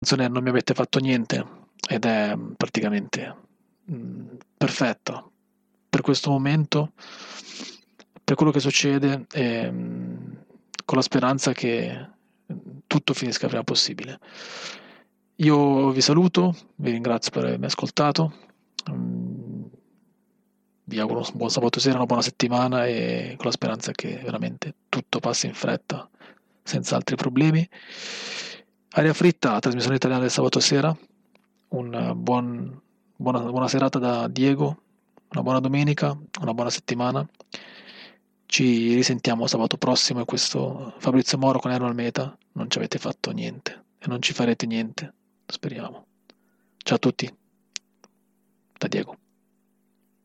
canzone non mi avete fatto niente ed è praticamente perfetta per questo momento, per quello che succede e con la speranza che tutto finisca il prima possibile. Io vi saluto, vi ringrazio per avermi ascoltato, mm, vi auguro un buon sabato sera, una buona settimana e con la speranza che veramente tutto passi in fretta, senza altri problemi. Aria fritta, trasmissione italiana del sabato sera. Buona serata da Diego, una buona domenica, una buona settimana. Ci risentiamo sabato prossimo e questo Fabrizio Moro con Erno Almeta. Non ci avete fatto niente e non ci farete niente, speriamo. Ciao a tutti, da Diego.